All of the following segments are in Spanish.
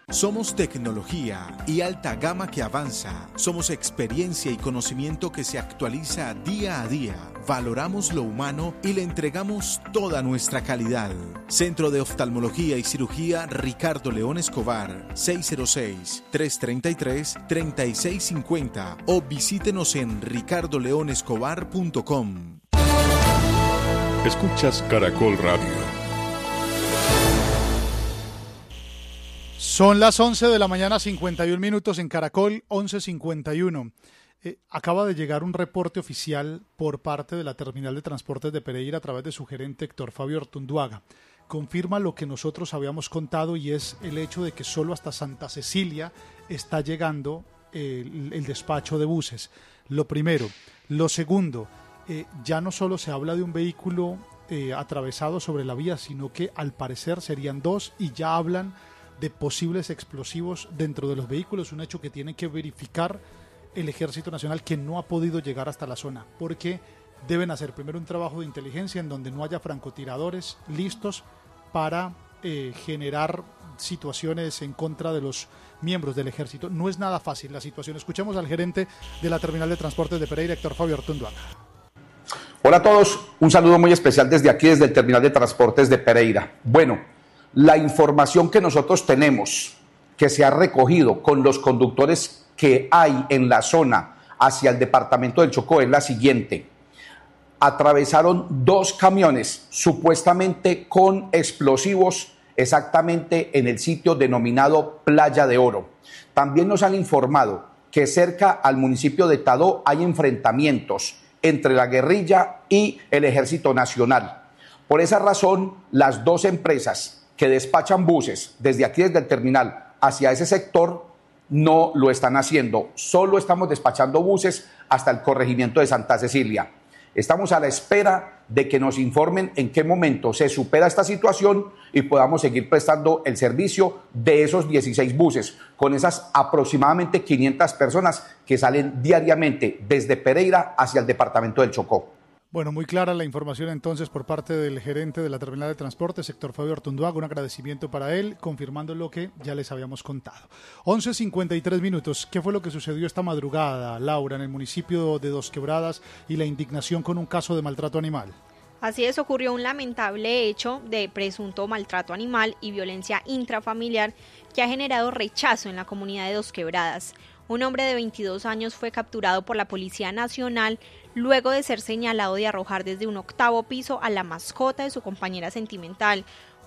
Somos tecnología y alta gama que avanza. Somos experiencia y conocimiento que se actualiza día a día. Valoramos lo humano y le entregamos toda nuestra calidad. Centro de Oftalmología y Cirugía Ricardo León Escobar, 606-333-3650 o visítenos en ricardoleonescobar.com. Escuchas Caracol Radio. Son las 11 de la mañana, 51 minutos en Caracol, 11:51. Acaba de llegar un reporte oficial por parte de la Terminal de Transportes de Pereira a través de su gerente Héctor Fabio Ortunduaga. Confirma lo que nosotros habíamos contado y es el hecho de que solo hasta Santa Cecilia está llegando el despacho de buses. Lo primero. Lo segundo, ya no solo se habla de un vehículo atravesado sobre la vía, sino que al parecer serían dos y ya hablan de posibles explosivos dentro de los vehículos, un hecho que tiene que verificar el Ejército Nacional, que no ha podido llegar hasta la zona, porque deben hacer primero un trabajo de inteligencia en donde no haya francotiradores listos para generar situaciones en contra de los miembros del Ejército. No es nada fácil la situación. Escuchemos al gerente de la Terminal de Transportes de Pereira, Héctor Fabio Ortunduaga. Hola a todos, un saludo muy especial desde aquí, desde el Terminal de Transportes de Pereira. Bueno, la información que nosotros tenemos, que se ha recogido con los conductores que hay en la zona hacia el departamento del Chocó, es la siguiente. Atravesaron dos camiones supuestamente con explosivos exactamente en el sitio denominado Playa de Oro. También nos han informado que cerca al municipio de Tadó hay enfrentamientos entre la guerrilla y el Ejército Nacional. Por esa razón, las dos empresas que despachan buses desde aquí, desde el terminal, hacia ese sector, no lo están haciendo. Solo estamos despachando buses hasta el corregimiento de Santa Cecilia. Estamos a la espera de que nos informen en qué momento se supera esta situación y podamos seguir prestando el servicio de esos 16 buses, con esas aproximadamente 500 personas que salen diariamente desde Pereira hacia el departamento del Chocó. Bueno, muy clara la información entonces por parte del gerente de la Terminal de Transportes, Héctor Fabio Ortunduaga. Un agradecimiento para él, confirmando lo que ya les habíamos contado. 11:53 minutos. ¿Qué fue lo que sucedió esta madrugada, Laura, en el municipio de Dos Quebradas y la indignación con un caso de maltrato animal? Así es, ocurrió un lamentable hecho de presunto maltrato animal y violencia intrafamiliar que ha generado rechazo en la comunidad de Dos Quebradas. Un hombre de 22 años fue capturado por la Policía Nacional luego de ser señalado de arrojar desde un 8º piso a la mascota de su compañera sentimental,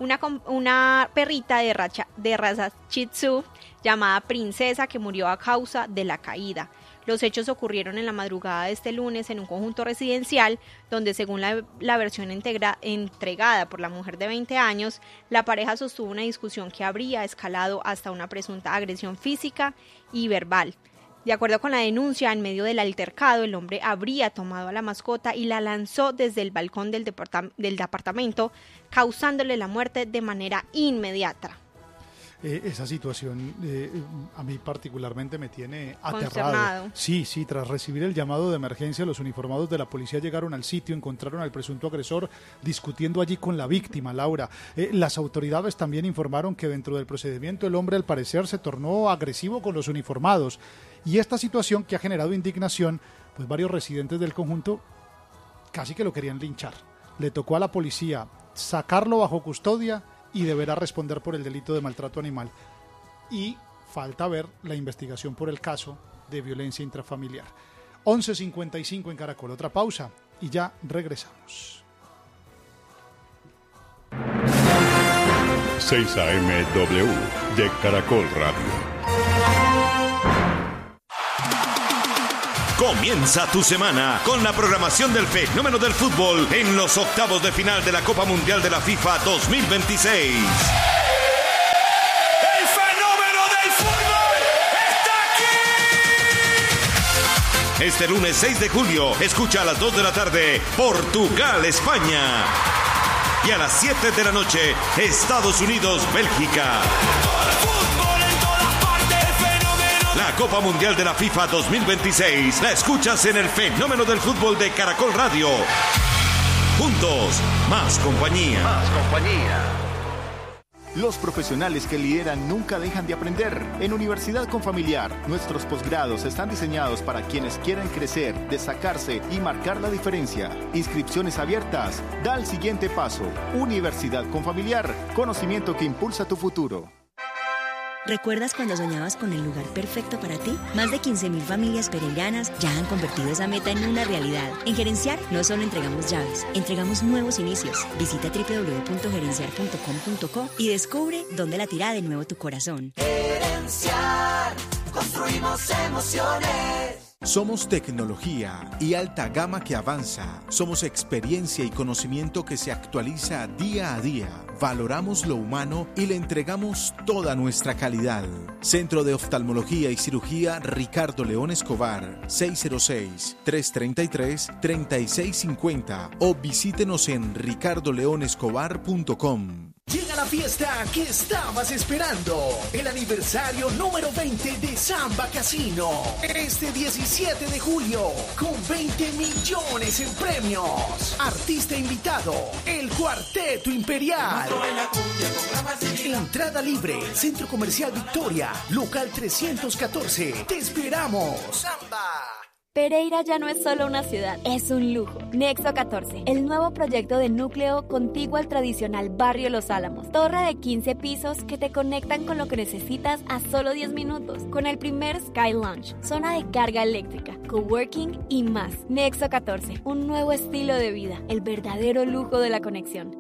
una perrita de raza Shih Tzu llamada Princesa, que murió a causa de la caída. Los hechos ocurrieron en la madrugada de este lunes en un conjunto residencial donde, según la versión entregada por la mujer de 20 años, la pareja sostuvo una discusión que habría escalado hasta una presunta agresión física y verbal. De acuerdo con la denuncia, en medio del altercado, el hombre habría tomado a la mascota y la lanzó desde el balcón del departamento, causándole la muerte de manera inmediata. Esa situación a mí particularmente me tiene aterrado. Concernado. Sí, tras recibir el llamado de emergencia, los uniformados de la policía llegaron al sitio, encontraron al presunto agresor discutiendo allí con la víctima, Laura. Las autoridades también informaron que dentro del procedimiento el hombre al parecer se tornó agresivo con los uniformados. Y esta situación, que ha generado indignación, pues varios residentes del conjunto casi que lo querían linchar. Le tocó a la policía sacarlo bajo custodia y deberá responder por el delito de maltrato animal. Y falta ver la investigación por el caso de violencia intrafamiliar. 11:55 en Caracol. Otra pausa y ya regresamos. 6 AM-W de Caracol Radio. Comienza tu semana con la programación del fenómeno del fútbol en los octavos de final de la Copa Mundial de la FIFA 2026. ¡El fenómeno del fútbol está aquí! Este lunes 6 de julio, escucha a las 2 de la tarde, Portugal-España. Y a las 7 de la noche, Estados Unidos-Bélgica. La Copa Mundial de la FIFA 2026 la escuchas en el fenómeno del fútbol de Caracol Radio. Juntos, más compañía. Los profesionales que lideran nunca dejan de aprender. En Universidad Confamiliar, nuestros posgrados están diseñados para quienes quieren crecer, destacarse y marcar la diferencia. Inscripciones abiertas. Da el siguiente paso. Universidad Confamiliar. Conocimiento que impulsa tu futuro. ¿Recuerdas cuando soñabas con el lugar perfecto para ti? Más de 15.000 familias pereiranas ya han convertido esa meta en una realidad. En Gerenciar no solo entregamos llaves, entregamos nuevos inicios. Visita www.gerenciar.com.co y descubre dónde latirá de nuevo tu corazón. Gerenciar, construimos emociones. Somos tecnología y alta gama que avanza. Somos experiencia y conocimiento que se actualiza día a día. Valoramos lo humano y le entregamos toda nuestra calidad. Centro de Oftalmología y Cirugía Ricardo León Escobar, 606-333-3650 o visítenos en ricardoleonescobar.com. Llega la fiesta que estabas esperando. El aniversario número 20 de Samba Casino. Este 17 de julio, con 20 millones en premios. Artista invitado, el Cuarteto Imperial. Entrada libre, Centro Comercial Victoria, local 314. Te esperamos. Samba. Pereira ya no es solo una ciudad, es un lujo. Nexo 14, el nuevo proyecto de núcleo contiguo al tradicional barrio Los Álamos. Torre de 15 pisos que te conectan con lo que necesitas a solo 10 minutos. Con el primer Sky Lounge, zona de carga eléctrica, coworking y más. Nexo 14, un nuevo estilo de vida, el verdadero lujo de la conexión.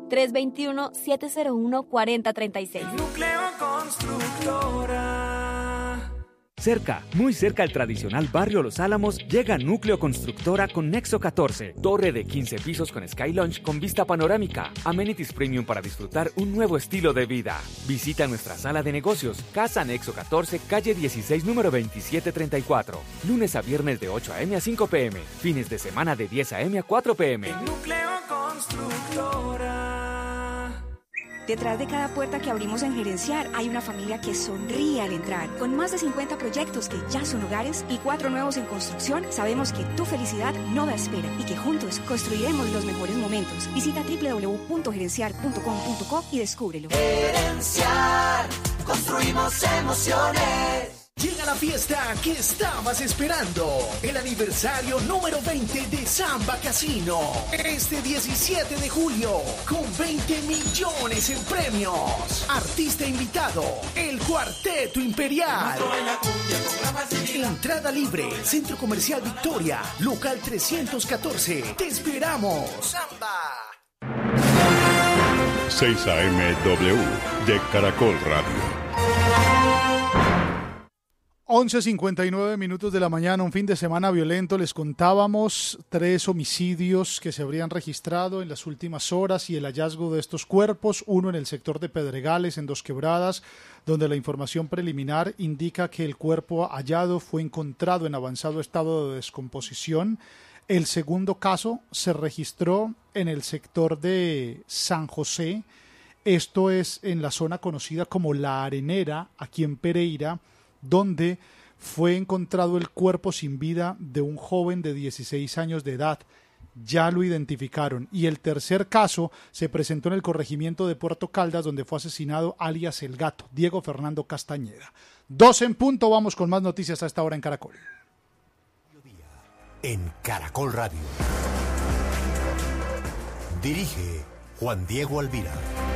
321-701-4036. Núcleo Constructora. Cerca, muy cerca al tradicional barrio Los Álamos, llega Núcleo Constructora con Nexo 14, torre de 15 pisos con Sky Lounge con vista panorámica, amenities premium para disfrutar un nuevo estilo de vida. Visita nuestra sala de negocios, Casa Nexo 14, calle 16, número 2734, lunes a viernes de 8 a.m. a 5 p.m., fines de semana de 10 a.m. a 4 p.m. Núcleo Constructora. Detrás de cada puerta que abrimos en Gerenciar hay una familia que sonríe al entrar. Con más de 50 proyectos que ya son hogares y 4 nuevos en construcción, sabemos que tu felicidad no da espera y que juntos construiremos los mejores momentos. Visita www.gerenciar.com.co y descúbrelo. Gerenciar, construimos emociones. Llega la fiesta que estabas esperando. El aniversario número 20 de Samba Casino. Este 17 de julio, con 20 millones en premios. Artista invitado, el Cuarteto Imperial. Entrada libre, Centro Comercial Victoria, local 314. Te esperamos. Samba. 6 AMW de Caracol Radio. 11:59 minutos de la mañana, un fin de semana violento. Les contábamos 3 homicidios que se habrían registrado en las últimas horas y el hallazgo de estos cuerpos, uno en el sector de Pedregales, en Dos Quebradas, donde la información preliminar indica que el cuerpo hallado fue encontrado en avanzado estado de descomposición. El segundo caso se registró en el sector de San José, esto es en la zona conocida como La Arenera, aquí en Pereira, donde fue encontrado el cuerpo sin vida de un joven de 16 años de edad. Ya lo identificaron. Y el tercer caso se presentó en el corregimiento de Puerto Caldas, donde fue asesinado alias El Gato, Diego Fernando Castañeda. 2 en punto, vamos con más noticias a esta hora en Caracol. En Caracol Radio. Dirige Juan Diego Alvira.